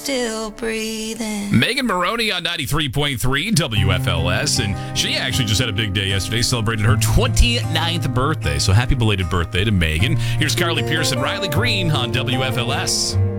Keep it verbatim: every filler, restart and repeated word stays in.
still breathing. Megan Maroney on ninety-three point three W F L S, and she actually just had a big day yesterday, celebrated her twenty-ninth birthday. So happy belated birthday to Megan. Here's Carly Pierce and Riley Green on W F L S.